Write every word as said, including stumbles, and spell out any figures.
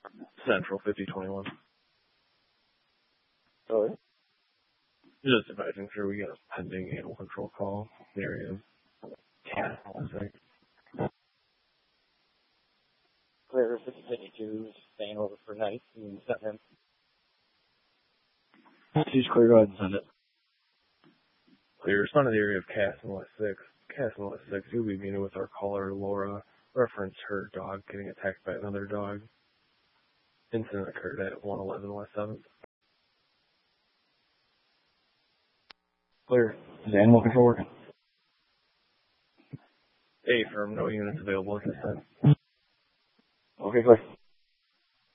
Central fifty twenty-one. Sorry. Just advising sure we got a pending animal control call. There he is. Cat. Clear fifty fifty-two, staying over for night. You can send him. He's clear. Go ahead and send it. Clear. Respond to the area of Castle West six. Castle West six. You'll be meeting with our caller, Laura. Reference her dog getting attacked by another dog. Incident occurred at one eleven West seventh. Clear. Is animal control working? A firm. No units available at this time. Okay, clear.